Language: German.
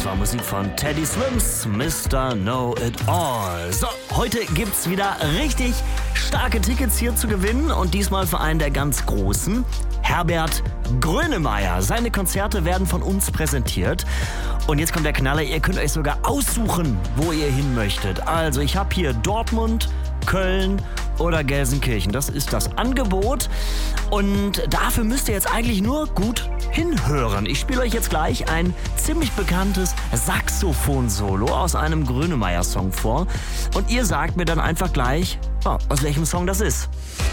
Das war Musik von Teddy Swims, Mr. Know It All. So, heute gibt's wieder richtig starke Tickets hier zu gewinnen und diesmal für einen der ganz großen, Herbert Grönemeyer. Seine Konzerte werden von uns präsentiert. Und jetzt kommt der Knaller, ihr könnt euch sogar aussuchen, wo ihr hin möchtet. Also ich habe hier Dortmund, Köln oder Gelsenkirchen. Das ist das Angebot. Und dafür müsst ihr jetzt eigentlich nur gut hinhören. Ich spiele euch jetzt gleich ein ziemlich bekanntes Saxophon-Solo aus einem Grönemeyer-Song vor. Und ihr sagt mir dann einfach gleich, aus welchem Song das ist.